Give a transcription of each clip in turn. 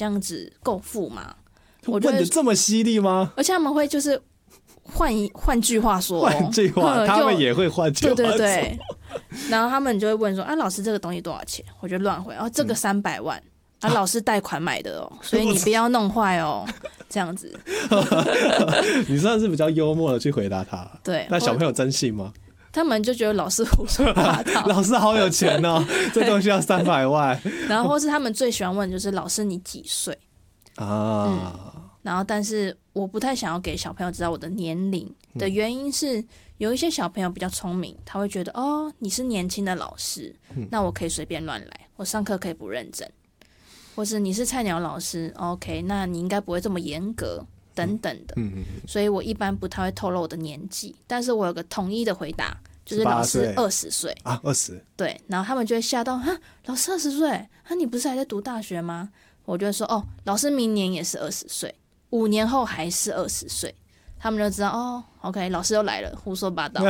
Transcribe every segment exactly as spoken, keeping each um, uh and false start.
这样子够付吗？ 我问的这么犀利吗？ 而且他们会就是换一换句话说， 换句话，他们也会换句话说。 对对对。然后他们就会问说：“啊，老师，这个东西多少钱？”我就乱回，哦，这个三百万。嗯、啊，老师贷款买的哦，所以你不要弄坏哦，这样子。 你算是比较幽默的去回答他。 对。 那小朋友真信吗？ 他们就觉得老师胡说八道。 老师好有钱哦，这东西要三百万。 然后或是他们最喜欢问就是老师你几岁啊？嗯。然后但是我不太想要给小朋友知道我的年龄的原因是，有一些小朋友比较聪明，他会觉得哦你是年轻的老师，那我可以随便乱来，我上课可以不认真。或是你是菜鸟老师 ，OK， 那你应该不会这么严格，等等的。嗯嗯嗯。所以我一般不太会透露我的年纪，但是我有个统一的回答，就是老师二十岁啊，二十。 对，然后他们就会吓到，哈，老师二十岁，啊，你不是还在读大学吗？我就会说，哦，老师明年也是二十岁，五年后还是二十岁。他们就知道哦 ，OK， 老师又来了，胡说八道。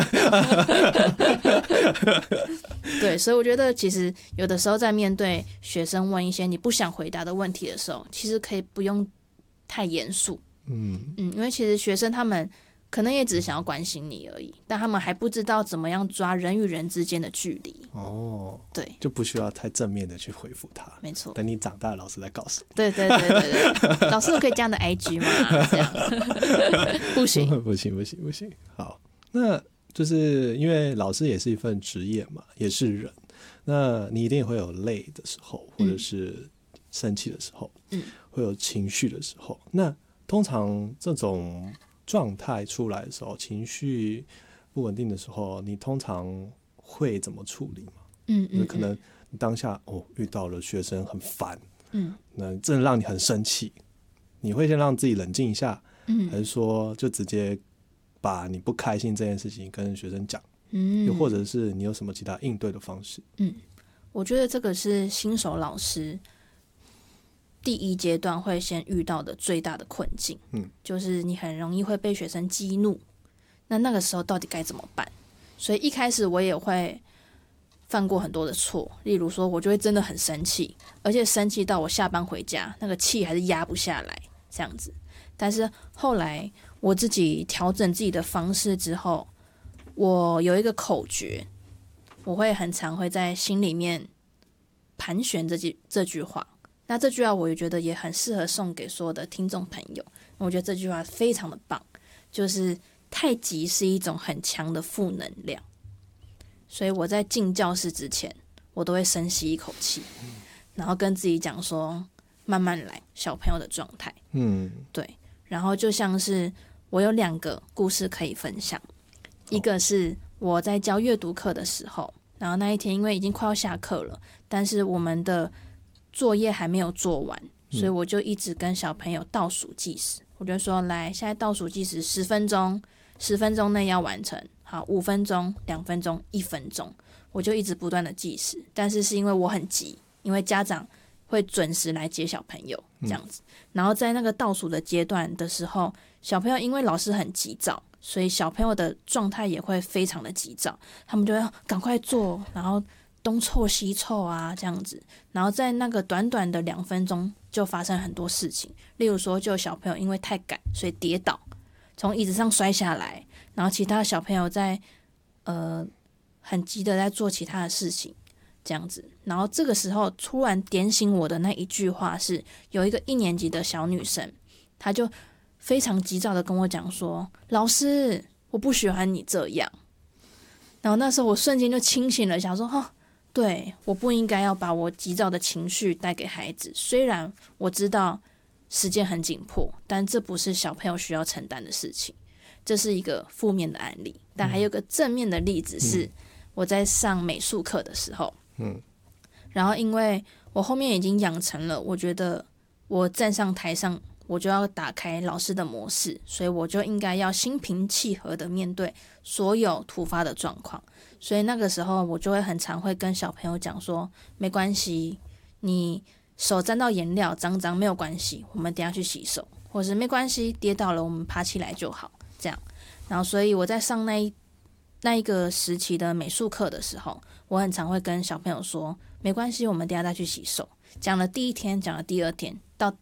对，所以我觉得其实有的时候在面对学生问一些你不想回答的问题的时候，其实可以不用太严肃。嗯嗯，因为其实学生他们可能也只是想要关心你而已，但他们还不知道怎么样抓人与人之间的距离。哦，对， 就不需要太正面的去回复他。 没错， 等你长大，老师再告诉你。 对对对对对，老师我可以加你的 I G 吗？这样不行不行不行不行。好，那就是因为老师也是一份职业嘛，也是人，那你一定也会有累的时候，或者是生气的时候，嗯，会有情绪的时候。那通常这种状态出来的时候，情绪不稳定的时候，你通常会怎么处理吗？嗯嗯，可能你当下哦遇到了学生很烦，嗯，那真的让你很生气，你会先让自己冷静一下，嗯，还是说就直接把你不开心这件事情跟学生讲，嗯，又或者是你有什么其他应对的方式？ 嗯，我觉得这个是新手老师第一阶段会先遇到的最大的困境，嗯，就是你很容易会被学生激怒，那那个时候到底该怎么办？所以一开始我也会犯过很多的错，例如说我就会真的很生气，而且生气到我下班回家那个气还是压不下来这样子。但是后来我自己调整自己的方式之后，我有一个口诀，我会很常会在心里面盘旋这句这句话。那这句话我也觉得也很适合送给所有的听众朋友，我觉得这句话非常的棒，就是太极是一种很强的负能量。所以我在进教室之前，我都会深吸一口气，然后跟自己讲说慢慢来，小朋友的状态。嗯，对。然后就像是我有两个故事可以分享，一个是我在教阅读课的时候，然后那一天因为已经快要下课了，但是我们的作业还没有做完，所以我就一直跟小朋友倒数计时。我就说来，现在倒数计时十分钟，十分钟内要完成。好，五分钟、两分钟、一分钟，我就一直不断的计时。但是是因为我很急，因为家长会准时来接小朋友这样子。嗯、然后在那个倒数的阶段的时候，小朋友因为老师很急躁，所以小朋友的状态也会非常的急躁，他们就要赶快做，然后东凑西凑啊这样子。然后在那个短短的两分钟就发生很多事情，例如说就有小朋友因为太赶所以跌倒，从椅子上摔下来，然后其他小朋友在呃很急的在做其他的事情这样子。然后这个时候突然点醒我的那一句话是，有一个一年级的小女生，她就非常急躁的跟我讲说，老师我不喜欢你这样。然后那时候我瞬间就清醒了，想说哦，对，我不应该要把我急躁的情绪带给孩子，虽然我知道时间很紧迫，但这不是小朋友需要承担的事情。这是一个负面的案例，但还有个正面的例子是我在上美术课的时候，嗯，然后因为我后面已经养成了，我觉得我站上台上我就要打开老师的模式，所以我就应该要心平气和的面对所有突发的状况。所以那个时候我就会很常会跟小朋友讲说，没关系，你手沾到颜料脏脏没有关系，我们等一下去洗手，或是没关系，跌倒了我们爬起来就好，这样。然后所以我在上那一那一个时期的美术课的时候，我很常会跟小朋友说，没关系，我们等一下再去洗手。讲了第一天，讲了第二天，到